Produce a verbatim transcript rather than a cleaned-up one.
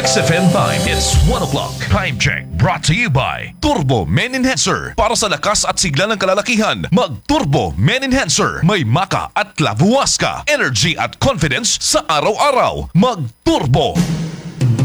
X F M time, it's one o'clock. Time check brought to you by Turbo Men Enhancer. Para sa lakas at sigla ng kalalakihan, mag-Turbo Men Enhancer. May maka at labuwas ka. Energy at confidence sa araw-araw. Mag-Turbo